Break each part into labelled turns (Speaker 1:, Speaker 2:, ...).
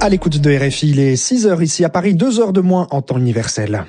Speaker 1: À l'écoute de RFI, il est 6h ici à Paris, 2 heures de moins en temps universel.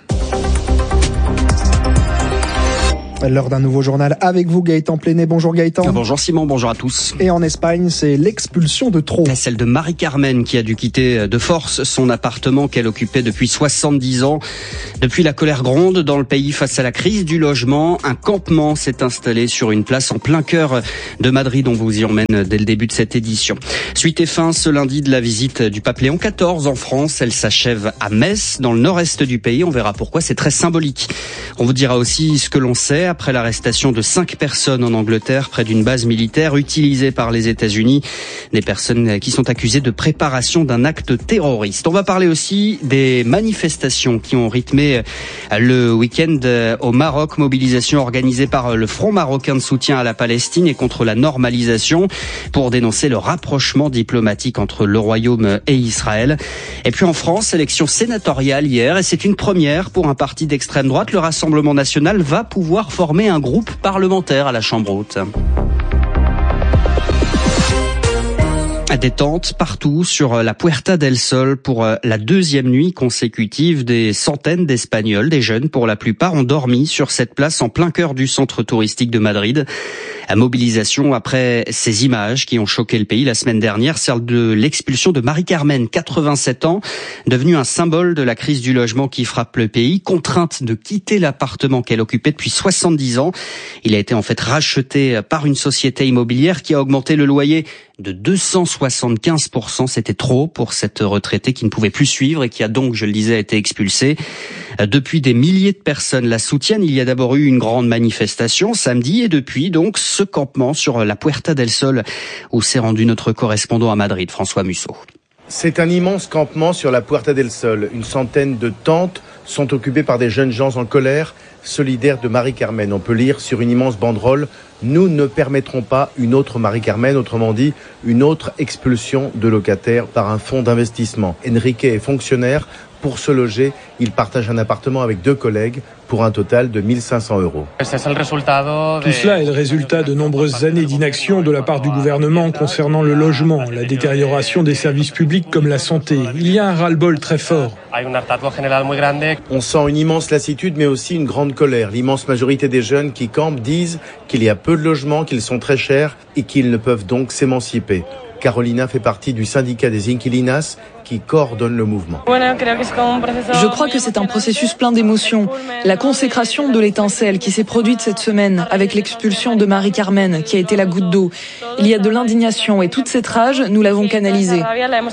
Speaker 1: L'heure d'un nouveau journal avec vous, Gaëtan Pléné. Bonjour Gaëtan.
Speaker 2: Bonjour Simon, bonjour à tous.
Speaker 1: Et en Espagne, c'est l'expulsion de trop.
Speaker 2: Celle de Mari-Carmen qui a dû quitter de force son appartement qu'elle occupait depuis 70 ans. Depuis, la colère gronde dans le pays face à la crise du logement. Un campement s'est installé sur une place en plein cœur de Madrid. On vous y emmène dès le début de cette édition. Suite et fin ce lundi de la visite du pape Léon XIV en France. Elle s'achève à Metz, dans le nord-est du pays. On verra pourquoi, c'est très symbolique. On vous dira aussi ce que l'on sait après l'arrestation de 5 personnes en Angleterre près d'une base militaire utilisée par les États-Unis. Des personnes qui sont accusées de préparation d'un acte terroriste. On va parler aussi des manifestations qui ont rythmé le week-end au Maroc. Mobilisation organisée par le Front marocain de soutien à la Palestine et contre la normalisation pour dénoncer le rapprochement diplomatique entre le Royaume et Israël. Et puis en France, élection sénatoriale hier et c'est une première pour un parti d'extrême droite. Le Rassemblement national va pouvoir former un groupe parlementaire à la Chambre haute. Détente partout sur la Puerta del Sol pour la deuxième nuit consécutive. Des centaines d'Espagnols, des jeunes pour la plupart, ont dormi sur cette place en plein cœur du centre touristique de Madrid. La mobilisation après ces images qui ont choqué le pays la semaine dernière, celle de l'expulsion de Mari-Carmen, 87 ans, devenue un symbole de la crise du logement qui frappe le pays, contrainte de quitter l'appartement qu'elle occupait depuis 70 ans. Il a été en fait racheté par une société immobilière qui a augmenté le loyer de 275%. C'était trop pour cette retraitée qui ne pouvait plus suivre et qui a donc, je le disais, été expulsée. Depuis, des milliers de personnes la soutiennent. Il y a d'abord eu une grande manifestation samedi et depuis, donc, ce campement sur la Puerta del Sol où s'est rendu notre correspondant à Madrid, François Musso.
Speaker 3: C'est un immense campement sur la Puerta del Sol. Une centaine de tentes sont occupées par des jeunes gens en colère, solidaires de Mari-Carmen. On peut lire sur une immense banderole « Nous ne permettrons pas une autre Mari-Carmen », autrement dit, une autre expulsion de locataires par un fonds d'investissement. Enrique est fonctionnaire. Pour se loger, il partage un appartement avec 2 collègues pour un total de 1 500 €.
Speaker 4: Tout cela est le résultat de nombreuses années d'inaction de la part du gouvernement concernant le logement, la détérioration des services publics comme la santé. Il y a un ras-le-bol très fort.
Speaker 3: On sent une immense lassitude mais aussi une grande colère. L'immense majorité des jeunes qui campent disent qu'il y a peu de logements, qu'ils sont très chers et qu'ils ne peuvent donc s'émanciper. Carolina fait partie du syndicat des inquilinas qui coordonne le mouvement.
Speaker 5: Je crois que c'est un processus plein d'émotions. La consécration de l'étincelle qui s'est produite cette semaine avec l'expulsion de Mari-Carmen qui a été la goutte d'eau. Il y a de l'indignation et toute cette rage, nous l'avons canalisée.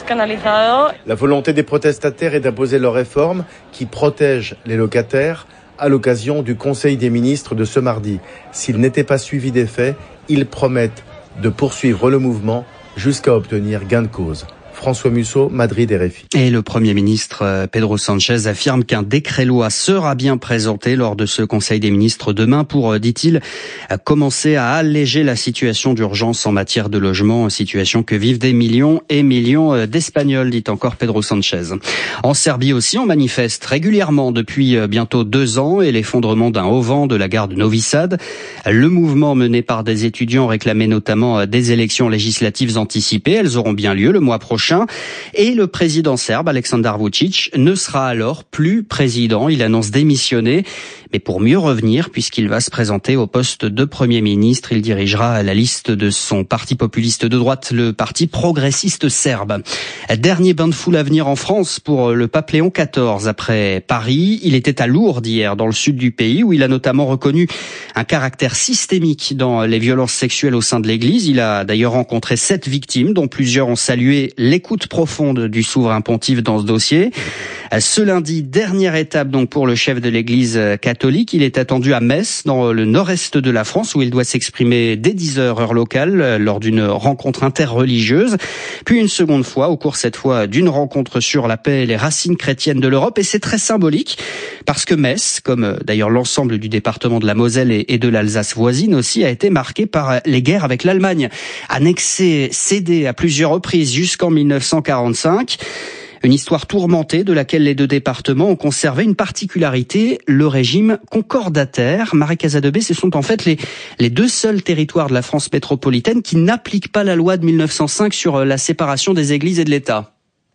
Speaker 3: La volonté des protestataires est d'imposer leurs réformes qui protègent les locataires à l'occasion du Conseil des ministres de ce mardi. S'ils n'étaient pas suivis des faits, ils promettent de poursuivre le mouvement jusqu'à obtenir gain de cause. François Musso, Madrid, RFI.
Speaker 2: Et le Premier ministre Pedro Sánchez affirme qu'un décret-loi sera bien présenté lors de ce Conseil des ministres demain pour, dit-il, commencer à alléger la situation d'urgence en matière de logement, situation que vivent des millions et millions d'Espagnols, dit encore Pedro Sánchez. En Serbie aussi, on manifeste régulièrement depuis bientôt 2 ans et l'effondrement d'un auvent de la gare de Novi Sad. Le mouvement mené par des étudiants réclamait notamment des élections législatives anticipées. Elles auront bien lieu le mois prochain. Et le président serbe, Aleksandar Vučić, ne sera alors plus président. Il annonce démissionner, mais pour mieux revenir, puisqu'il va se présenter au poste de Premier ministre. Il dirigera la liste de son parti populiste de droite, le Parti progressiste serbe. Dernier bain de foule à venir en France pour le pape Léon XIV. Après Paris, il était à Lourdes hier, dans le sud du pays, où il a notamment reconnu un caractère systémique dans les violences sexuelles au sein de l'Église. Il a d'ailleurs rencontré 7 victimes, dont plusieurs ont salué l'écoute profonde du souverain pontife dans ce dossier. Ce lundi, dernière étape donc pour le chef de l'Église catholique. Il est attendu à Metz, dans le nord-est de la France, où il doit s'exprimer dès 10h heure locale, lors d'une rencontre interreligieuse. Puis une seconde fois, au cours cette fois d'une rencontre sur la paix et les racines chrétiennes de l'Europe. Et c'est très symbolique, parce que Metz, comme d'ailleurs l'ensemble du département de la Moselle et de l'Alsace voisine aussi, a été marqué par les guerres avec l'Allemagne. Annexée, cédée à plusieurs reprises jusqu'en 1945. Une histoire tourmentée de laquelle les 2 départements ont conservé une particularité, le régime concordataire. Marie Casadebé, ce sont en fait les 2 seuls territoires de la France métropolitaine qui n'appliquent pas la loi de 1905 sur la séparation des églises et de l'État.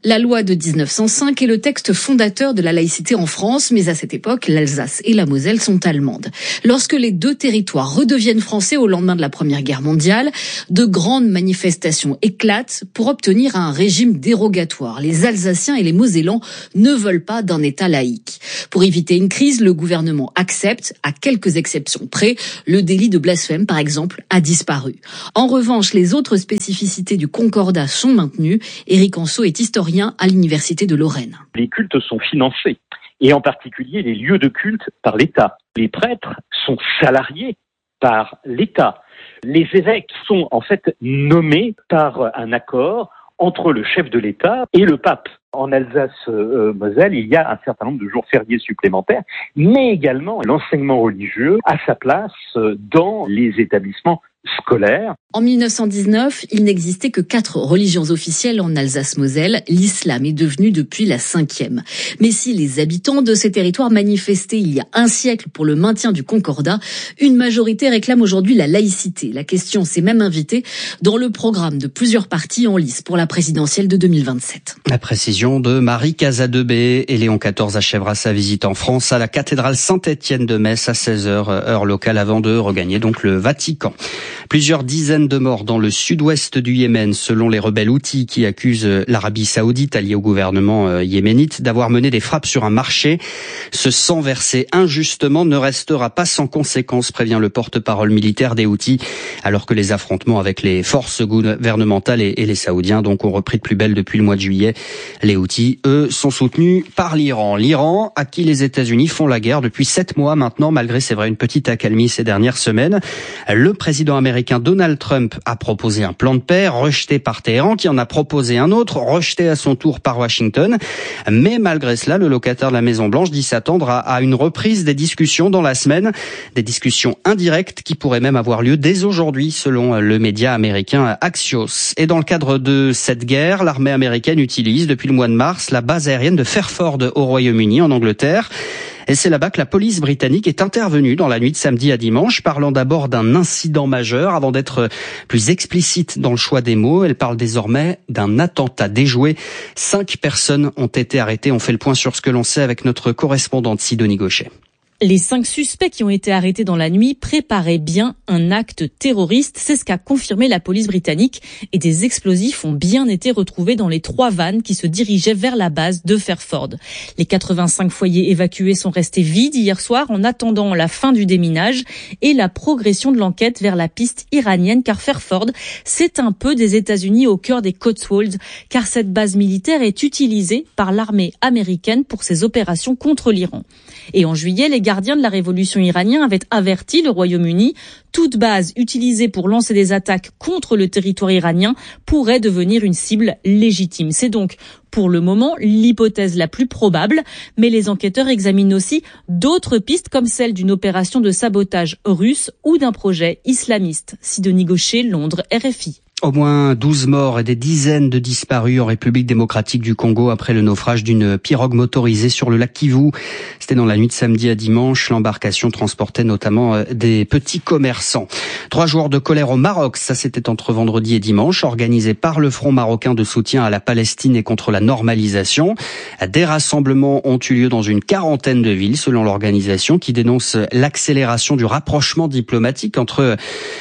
Speaker 6: La loi de 1905 est le texte fondateur de la laïcité en France, mais à cette époque, l'Alsace et la Moselle sont allemandes. Lorsque les deux territoires redeviennent français au lendemain de la Première Guerre mondiale, de grandes manifestations éclatent pour obtenir un régime dérogatoire. Les Alsaciens et les Mosellans ne veulent pas d'un État laïque. Pour éviter une crise, le gouvernement accepte, à quelques exceptions près, le délit de blasphème, par exemple, a disparu. En revanche, les autres spécificités du Concordat sont maintenues. Éric Anceau est historien à l'Université de Lorraine.
Speaker 7: Les cultes sont financés, et en particulier les lieux de culte par l'État. Les prêtres sont salariés par l'État. Les évêques sont en fait nommés par un accord entre le chef de l'État et le pape. En Alsace-Moselle, il y a un certain nombre de jours fériés supplémentaires, mais également l'enseignement religieux a sa place dans les établissements scolaires.
Speaker 6: En 1919, il n'existait que 4 religions officielles en Alsace-Moselle. L'islam est devenu depuis la 5e. Mais si les habitants de ces territoires manifestaient il y a un siècle pour le maintien du Concordat, une majorité réclame aujourd'hui la laïcité. La question s'est même invitée dans le programme de plusieurs partis en lice pour la présidentielle de 2027.
Speaker 2: La précision de Marie Casadebé. Et Léon XIV achèvera sa visite en France à la cathédrale Saint-Étienne de Metz à 16h, heure locale, avant de regagner donc le Vatican. Plusieurs dizaines de morts dans le sud-ouest du Yémen, selon les rebelles houthis qui accusent l'Arabie saoudite, alliée au gouvernement yéménite, d'avoir mené des frappes sur un marché. Ce sang versé injustement ne restera pas sans conséquence, prévient le porte-parole militaire des houthis, alors que les affrontements avec les forces gouvernementales et les Saoudiens donc ont repris de plus belle depuis le mois de juillet. Les houthis, eux, sont soutenus par l'Iran. L'Iran, à qui les États-Unis font la guerre depuis 7 mois maintenant, malgré, c'est vrai, une petite accalmie ces dernières semaines. Le président américain Donald Trump a proposé un plan de paix rejeté par Téhéran, qui en a proposé un autre, rejeté à son tour par Washington. Mais malgré cela, le locataire de la Maison-Blanche dit s'attendre à une reprise des discussions dans la semaine. Des discussions indirectes qui pourraient même avoir lieu dès aujourd'hui, selon le média américain Axios. Et dans le cadre de cette guerre, l'armée américaine utilise depuis le mois de mars la base aérienne de Fairford au Royaume-Uni, en Angleterre. Et c'est là-bas que la police britannique est intervenue dans la nuit de samedi à dimanche, parlant d'abord d'un incident majeur avant d'être plus explicite dans le choix des mots. Elle parle désormais d'un attentat déjoué. 5 personnes ont été arrêtées. On fait le point sur ce que l'on sait avec notre correspondante Sidonie Gauchet.
Speaker 8: Les 5 suspects qui ont été arrêtés dans la nuit préparaient bien un acte terroriste. C'est ce qu'a confirmé la police britannique. Et des explosifs ont bien été retrouvés dans les 3 vannes qui se dirigeaient vers la base de Fairford. Les 85 foyers évacués sont restés vides hier soir en attendant la fin du déminage et la progression de l'enquête vers la piste iranienne. Car Fairford, c'est un peu des États-Unis au cœur des Cotswolds. Car cette base militaire est utilisée par l'armée américaine pour ses opérations contre l'Iran. Et en juillet, les gardiens de la révolution iranienne avaient averti le Royaume-Uni. Toute base utilisée pour lancer des attaques contre le territoire iranien pourrait devenir une cible légitime. C'est donc, pour le moment, l'hypothèse la plus probable. Mais les enquêteurs examinent aussi d'autres pistes comme celle d'une opération de sabotage russe ou d'un projet islamiste. Sidonie Gauchet, Londres, RFI.
Speaker 2: Au moins 12 morts et des dizaines de disparus en République démocratique du Congo après le naufrage d'une pirogue motorisée sur le lac Kivu. C'était dans la nuit de samedi à dimanche. L'embarcation transportait notamment des petits commerçants. 3 jours de colère au Maroc, ça c'était entre vendredi et dimanche, organisé par le Front marocain de soutien à la Palestine et contre la normalisation. Des rassemblements ont eu lieu dans une 40aine de villes selon l'organisation, qui dénonce l'accélération du rapprochement diplomatique entre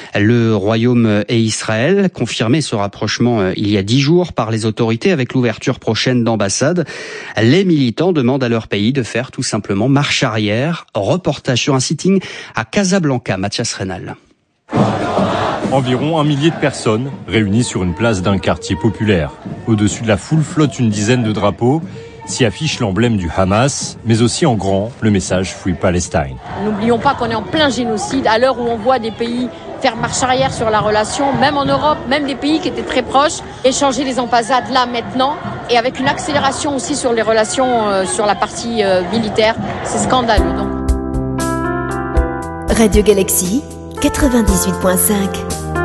Speaker 2: le Royaume et Israël. Confirmé ce rapprochement il y a 10 jours par les autorités avec l'ouverture prochaine d'ambassades. Les militants demandent à leur pays de faire tout simplement marche arrière. Reportage sur un sitting à Casablanca, Mathias Reynal.
Speaker 9: Environ 1 millier de personnes réunies sur une place d'un quartier populaire. Au-dessus de la foule flotte une dizaine de drapeaux. S'y affiche l'emblème du Hamas, mais aussi en grand le message Free Palestine.
Speaker 10: N'oublions pas qu'on est en plein génocide à l'heure où on voit des pays faire marche arrière sur la relation, même en Europe, même des pays qui étaient très proches, échanger les ambassades là maintenant et avec une accélération aussi sur les relations sur la partie militaire. C'est scandaleux. Donc.
Speaker 11: Radio Galaxy 98.5